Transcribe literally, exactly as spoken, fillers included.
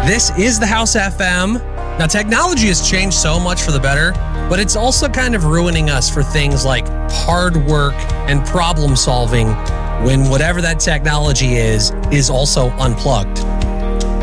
This is the House F M. Now, technology has changed so much for the better, but it's also kind of ruining us for things like hard work and problem solving when whatever that technology is, is also unplugged.